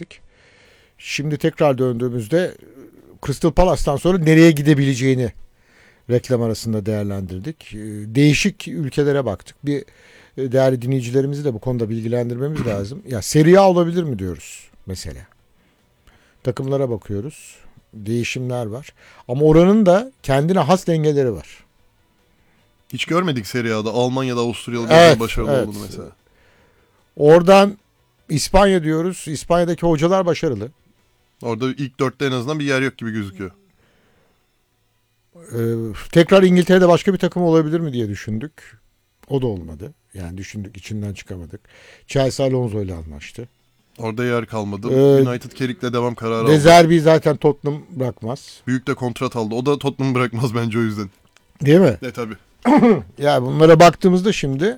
değerlendirdik. Şimdi tekrar döndüğümüzde Crystal Palace'tan sonra nereye gidebileceğini reklam arasında değerlendirdik. Değişik ülkelere baktık. Bir değerli dinleyicilerimizi de bu konuda bilgilendirmemiz lazım. Ya Serie A olabilir mi diyoruz mesela. Takımlara bakıyoruz. Değişimler var. Ama oranın da kendine has dengeleri var. Hiç görmedik Serie A'da Almanya'da Avusturyalı bir başarılı olduğunu mesela. Oradan İspanya diyoruz. İspanya'daki hocalar başarılı. Orada ilk 4'te en azından bir yer yok gibi gözüküyor. Tekrar İngiltere'de başka bir takım olabilir mi diye düşündük. O da olmadı. Yani düşündük, içinden çıkamadık. Chelsea Alonso ile anlaştı. Orada yer kalmadı. United Carrick'le devam kararı aldı. De Zerbi zaten Tottenham bırakmaz. Büyük de kontrat aldı. O da Tottenham bırakmaz bence o yüzden. Değil mi? Tabii. Ya bunlara baktığımızda şimdi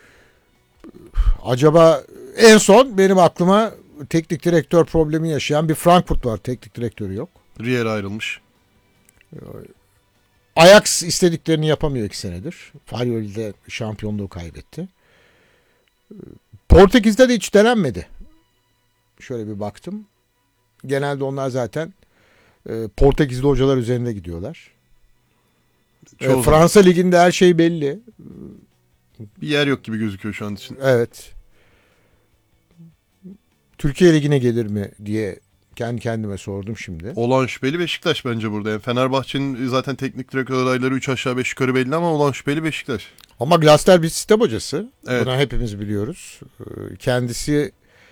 acaba en son benim aklıma teknik direktör problemi yaşayan bir Frankfurt var. Teknik direktörü yok. Riyer ayrılmış. Ajax istediklerini yapamıyor 2 senedir. Faryoli'de şampiyonluğu kaybetti. Portekiz'de de hiç denenmedi. Şöyle bir baktım. Genelde onlar zaten Portekizli hocalar üzerinde gidiyorlar. Fransa Ligi'nde her şey belli. Bir yer yok gibi gözüküyor şu an için. Evet. Türkiye Ligi'ne gelir mi diye kendi kendime sordum şimdi. Olan şüpheli Beşiktaş bence burada. Yani Fenerbahçe'nin zaten teknik direktör adayları 3 aşağı 5 yukarı belli ama olan şüpheli Beşiktaş. Ama Glasner bir sistem hocası. Evet. Bunu hepimiz biliyoruz. Kendisi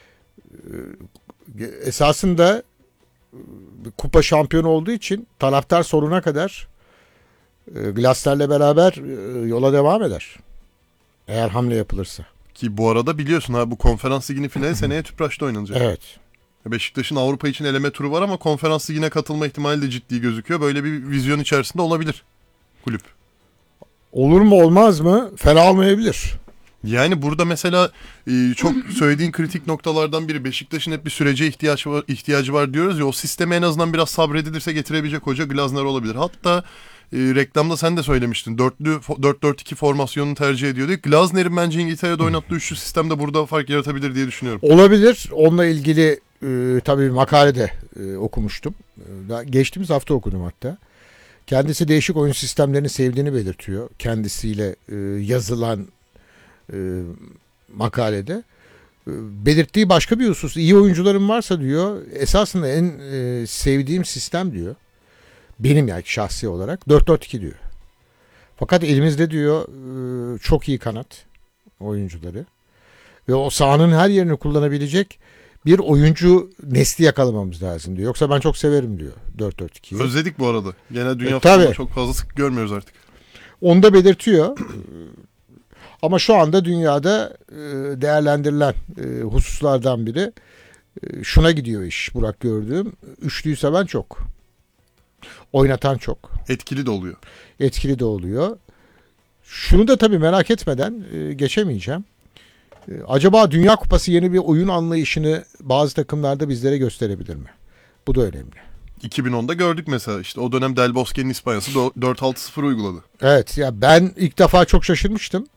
esasında kupa şampiyonu olduğu için taraftar sonuna kadar Glasner'le beraber yola devam eder. Eğer hamle yapılırsa. Ki bu arada biliyorsun bu konferans liginin finali seneye Tüpraş'ta oynanacak. Evet. Beşiktaş'ın Avrupa için eleme turu var ama konferans ligine katılma ihtimali de ciddi gözüküyor. Böyle bir vizyon içerisinde olabilir kulüp. Olur mu olmaz mı? Fena olmayabilir. Yani burada mesela çok söylediğin kritik noktalardan biri Beşiktaş'ın hep bir sürece ihtiyacı var diyoruz ya, o sisteme en azından biraz sabredilirse getirebilecek hoca Glasner olabilir. Hatta reklamda sen de söylemiştin 4-4-2 formasyonunu tercih ediyor diye. Glasner'in bence İngiltere'de oynattığı üçlü sistemde burada fark yaratabilir diye düşünüyorum. Olabilir. Onunla ilgili tabii makalede okumuştum. Geçtiğimiz hafta okudum hatta. Kendisi değişik oyun sistemlerini sevdiğini belirtiyor. Kendisiyle yazılan makalede. Belirttiği başka bir husus. İyi oyuncularım varsa diyor, esasında en sevdiğim sistem diyor. Benim yani şahsi olarak 4-4-2 diyor. Fakat elimizde diyor çok iyi kanat oyuncuları. Ve o sahanın her yerini kullanabilecek bir oyuncu nesli yakalamamız lazım diyor. Yoksa ben çok severim diyor 4-4-2'yi. Özledik bu arada. Genel dünya futbolunda çok fazla sık görmüyoruz artık. Onu da belirtiyor. Ama şu anda dünyada değerlendirilen hususlardan biri şuna gidiyor iş Burak gördüğüm. Üçlüyü seven çok. Oynatan çok. Etkili de oluyor. Etkili de oluyor. Şunu da tabii merak etmeden geçemeyeceğim. Acaba Dünya Kupası yeni bir oyun anlayışını bazı takımlarda bizlere gösterebilir mi? Bu da önemli. 2010'da gördük mesela, işte o dönem Del Bosque'nin İspanya'sı 4-6-0 uyguladı. Evet ya, ben ilk defa çok şaşırmıştım.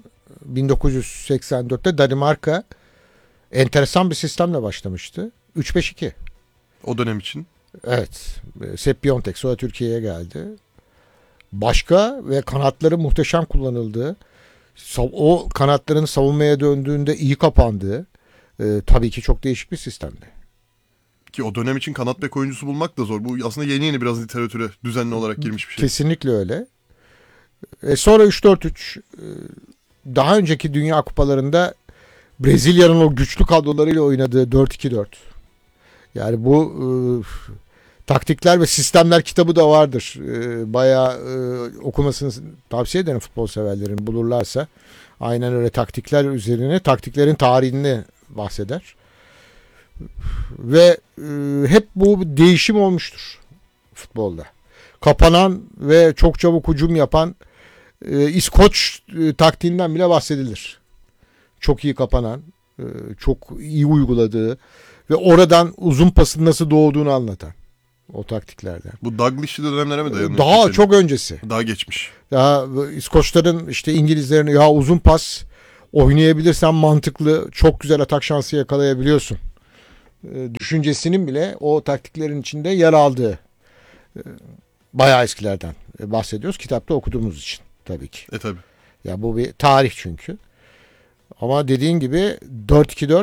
1984'te Danimarka enteresan bir sistemle başlamıştı. 3-5-2. O dönem için. Evet. Sepp Piontek sonra Türkiye'ye geldi. Başka ve kanatları muhteşem kullanıldığı, o kanatların savunmaya döndüğünde iyi kapandığı tabii ki çok değişik bir sistemdi. Ki o dönem için kanat bek oyuncusu bulmak da zor. Bu aslında yeni biraz literatüre düzenli olarak girmiş bir şey. Kesinlikle öyle. Sonra 3-4-3 daha önceki Dünya Kupalarında Brezilya'nın o güçlü kadrolarıyla oynadığı 4-2-4. Yani bu taktikler ve sistemler kitabı da vardır. Bayağı okumasını tavsiye ederim futbol severlerin, bulurlarsa. Aynen öyle taktikler üzerine, taktiklerin tarihini bahseder. Ve hep bu değişim olmuştur futbolda. Kapanan ve çok çabuk hücum yapan İskoç taktiğinden bile bahsedilir. Çok iyi kapanan, çok iyi uyguladığı ve oradan uzun pasın nasıl doğduğunu anlatan o taktiklerden. Bu Douglas'lı dönemlere mi dayanıyor? Daha çok öncesi. Daha geçmiş. Ya İskoçların işte İngilizlerin ya uzun pas oynayabilirsen mantıklı, çok güzel atak şansı yakalayabiliyorsun düşüncesinin bile o taktiklerin içinde yer aldığı bayağı eskilerden bahsediyoruz. Kitapta okuduğumuz için tabii ki. Tabii. Ya bu bir tarih çünkü. Ama dediğin gibi 4-2-4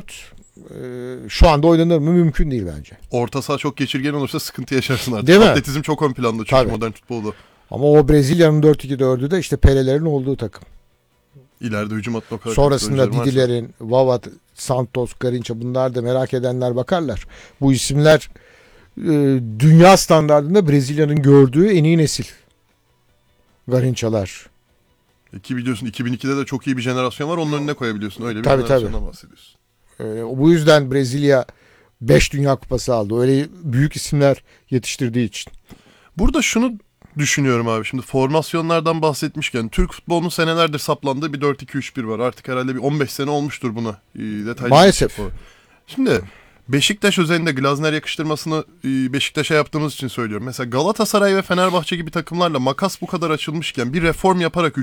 şu anda oynanır mı? Mümkün değil bence. Orta saha çok geçirgen olursa sıkıntı yaşarsın artık. Değil mi? Atletizm çok ön planda çünkü Tabii. modern futbolda. Ama o Brezilya'nın 4-2-4'ü de işte Pele'lerin olduğu takım. İleride hücum atma kadar. Sonrasında Didi'lerin, Vava, Santos, Garinca, bunlar da merak edenler bakarlar. Bu isimler dünya standartında Brezilya'nın gördüğü en iyi nesil. Garinçalar. Ki biliyorsun 2002'de de çok iyi bir jenerasyon var. Onun önüne koyabiliyorsun. Öyle bir Tabii, jenerasyondan bahsediyorsun. Bu yüzden Brezilya 5 Dünya Kupası aldı. Öyle büyük isimler yetiştirdiği için. Burada şunu düşünüyorum abi. Şimdi formasyonlardan bahsetmişken Türk futbolunun senelerdir saplandığı bir 4-2-3-1 var. Artık herhalde bir 15 sene olmuştur buna. Detaylı Maalesef. Şimdi Beşiktaş özelinde Glazner yakıştırmasını Beşiktaş'a yaptığımız için söylüyorum. Mesela Galatasaray ve Fenerbahçe gibi takımlarla makas bu kadar açılmışken bir reform yaparak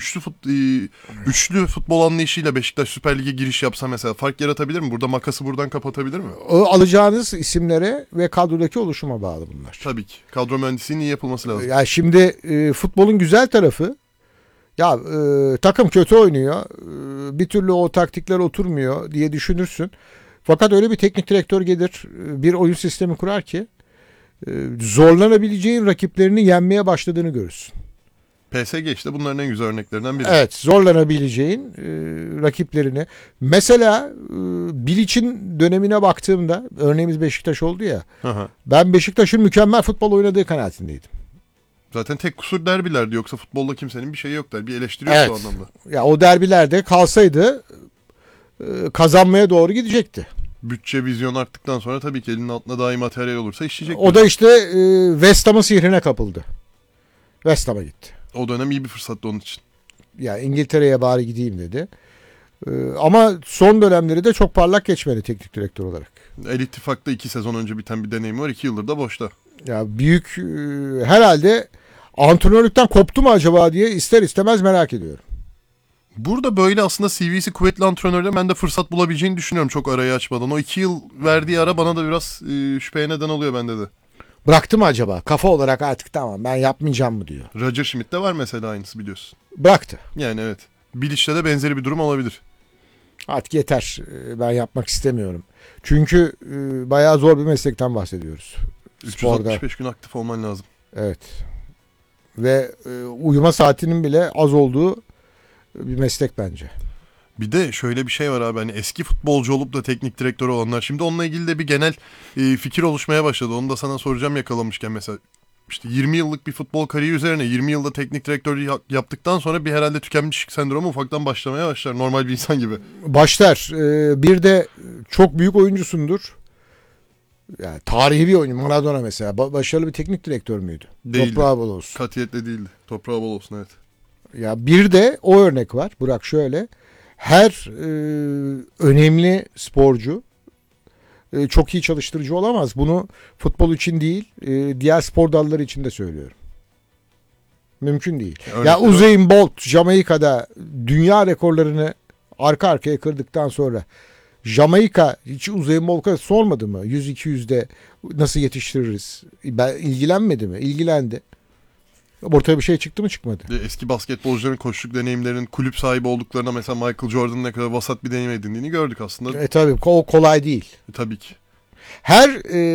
üçlü futbol anlayışıyla Beşiktaş Süper Lig'e giriş yapsa mesela fark yaratabilir mi? Burada makası buradan kapatabilir mi? O alacağınız isimlere ve kadrodaki oluşuma bağlı bunlar. Tabii ki. Kadro mühendisliğinin iyi yapılması lazım. Ya şimdi futbolun güzel tarafı, ya takım kötü oynuyor, bir türlü o taktikler oturmuyor diye düşünürsün. Fakat öyle bir teknik direktör gelir, bir oyun sistemi kurar ki zorlanabileceğin rakiplerini yenmeye başladığını görürsün. PSG işte bunların en güzel örneklerinden biri. Evet, zorlanabileceğin rakiplerini. Mesela Bilic'in dönemine baktığımda, örneğimiz Beşiktaş oldu ya. Aha. Ben Beşiktaş'ın mükemmel futbol oynadığı kanaatindeydim. Zaten tek kusur derbilerdi. Yoksa futbolda kimsenin bir şeyi yok der. Bir eleştiri yok o anlamda. Ya o derbilerde kalsaydı kazanmaya doğru gidecekti. Bütçe, vizyon arttıktan sonra tabii ki elinin altında daha iyi materyal olursa işleyecek. O da işte West Ham'ın sihrine kapıldı. West Ham'a gitti. O dönem iyi bir fırsattı onun için. Ya İngiltere'ye bari gideyim dedi. Ama son dönemleri de çok parlak geçmedi teknik direktör olarak. El İttifak'ta 2 sezon önce biten bir deneyim var. 2 yıldır da boşta. Ya büyük herhalde antrenörlükten koptu mu acaba diye ister istemez merak ediyorum. Burada böyle aslında CV'si kuvvetli antrenörle ben de fırsat bulabileceğini düşünüyorum çok arayı açmadan. O 2 yıl verdiği ara bana da biraz şüpheye neden oluyor bende de. Bıraktı mı acaba? Kafa olarak artık tamam ben yapmayacağım mı diyor. Roger Schmidt'te var mesela aynısı biliyorsun. Bıraktı. Yani evet. Bilic'te de benzeri bir durum olabilir. Artık yeter. Ben yapmak istemiyorum. Çünkü bayağı zor bir meslekten bahsediyoruz. 365 Sporda. gün aktif olman lazım. Evet. Ve uyuma saatinin bile az olduğu bir meslek bence. Bir de şöyle bir şey var abi, hani eski futbolcu olup da teknik direktör olanlar. Şimdi onunla ilgili de bir genel fikir oluşmaya başladı. Onu da sana soracağım yakalamışken mesela. İşte 20 yıllık bir futbol kariyeri üzerine 20 yılda teknik direktörlüğü yaptıktan sonra bir herhalde tükenmişlik sendromu ufaktan başlamaya başlar. Normal bir insan gibi. Başlar. Bir de çok büyük oyuncusundur. Yani tarihi bir oyuncu. Maradona mesela. Başarılı bir teknik direktör müydü? Değildi. Toprağı bol olsun. Katiyetle değildi. Toprağı bol olsun, evet. Ya bir de o örnek var. Burak şöyle. Her önemli sporcu çok iyi çalıştırıcı olamaz. Bunu futbol için değil, diğer spor dalları için de söylüyorum. Mümkün değil. Ya Usain Bolt Jamaika'da dünya rekorlarını arka arkaya kırdıktan sonra Jamaika hiç Usain Bolt'a sormadı mı? 100-200'de nasıl yetiştiririz? Ben ilgilenmedi mi? İlgilendi. Ortaya bir şey çıktı mı, çıkmadı. Eski basketbolcuların koçluk deneyimlerinin kulüp sahibi olduklarına mesela Michael Jordan'ın ne kadar vasat bir deneyim edindiğini gördük aslında. Tabii o kolay değil. Tabii ki. Her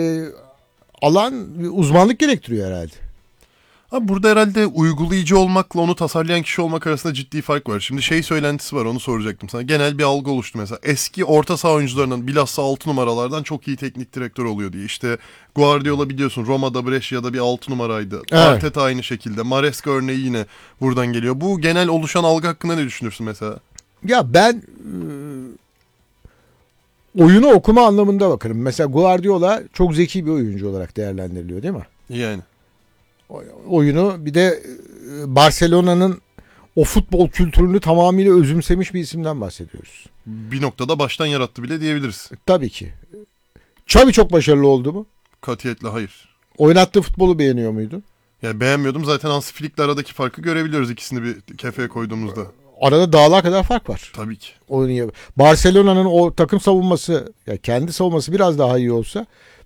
alan uzmanlık gerektiriyor herhalde. Abi burada herhalde uygulayıcı olmakla onu tasarlayan kişi olmak arasında ciddi fark var. Şimdi söylentisi var, onu soracaktım sana. Genel bir algı oluştu mesela. Eski orta saha oyuncularının bilhassa 6 numaralardan çok iyi teknik direktör oluyor diye. İşte Guardiola biliyorsun Roma'da, Brescia'da bir 6 numaraydı. Evet. Arteta aynı şekilde. Maresca örneği yine buradan geliyor. Bu genel oluşan algı hakkında ne düşünürsün mesela? Ya ben oyunu okuma anlamında bakarım. Mesela Guardiola çok zeki bir oyuncu olarak değerlendiriliyor değil mi? Yani. Oyunu bir de Barcelona'nın o futbol kültürünü tamamıyla özümsemiş bir isimden bahsediyoruz. Bir noktada baştan yarattı bile diyebiliriz. Tabii ki. Xavi çok başarılı oldu mu? Katiyetle hayır. Oynattığı futbolu beğeniyor muydun? Yani beğenmiyordum. Zaten Hansi Flick'le aradaki farkı görebiliyoruz ikisini bir kefeye koyduğumuzda. arada dağlar kadar fark var. Tabii ki. Barcelona'nın o takım savunması, ya kendi savunması biraz daha iyi olsa